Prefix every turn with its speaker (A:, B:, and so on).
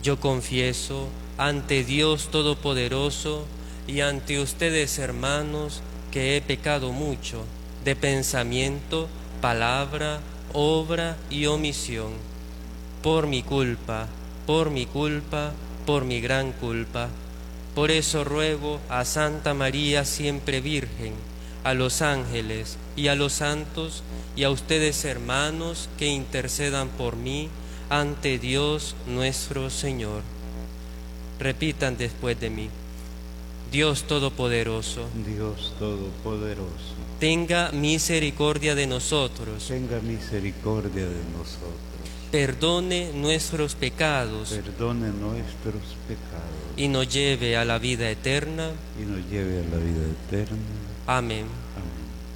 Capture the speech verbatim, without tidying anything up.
A: Yo confieso ante Dios Todopoderoso y ante ustedes, hermanos, que he pecado mucho de pensamiento, palabra, obra y omisión. Por mi culpa, por mi culpa, por mi gran culpa. Por eso ruego a Santa María siempre Virgen, a los ángeles y a los santos, y a ustedes, hermanos, que intercedan por mí ante Dios nuestro Señor. Repitan después de mí. Dios Todopoderoso,
B: Dios Todopoderoso,
A: tenga misericordia de nosotros,
B: tenga misericordia de nosotros,
A: perdone nuestros pecados
B: perdone nuestros pecados
A: y nos lleve a la vida eterna.
B: y nos lleve a la vida eterna.
A: Amén.
B: Amén.